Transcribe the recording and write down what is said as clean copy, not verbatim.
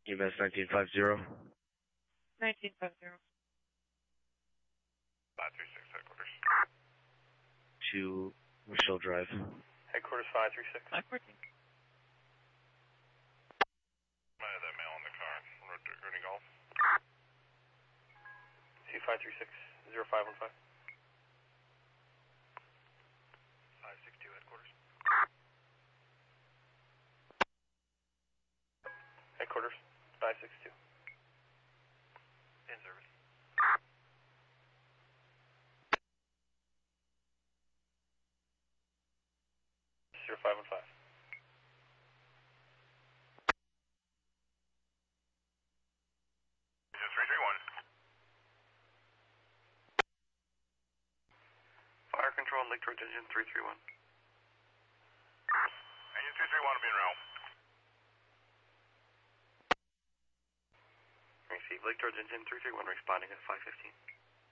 EMS 1950. 1950. 536 headquarters. To Michelle Drive. Headquarters 536. 514. I had that male in the car. Road to Ernie Golf. C536 0515. 562 headquarters. Headquarters 562. In service. 0515. Engine 331. Fire control, Lake George engine 331. Engine 231 will be in route. Receive Lake George engine 331 responding at 515.